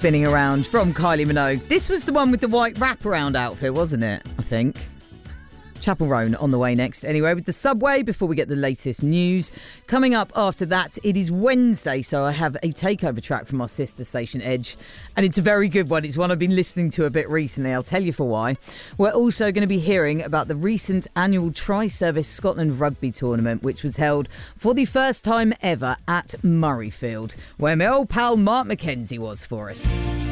spinning around from Kylie Minogue. This was the one with the white wraparound outfit, wasn't it? I think. Chapel Roan on the way next. Anyway, with the Subway, before we get the latest news. Coming up after that, it is Wednesday, so I have a takeover track from our sister station, Edge. And it's a very good one. It's one I've been listening to a bit recently. I'll tell you for why. We're also going to be hearing about the recent annual Tri-Service Scotland Rugby Tournament, which was held for the first time ever at Murrayfield, where my old pal Mark McKenzie was for us.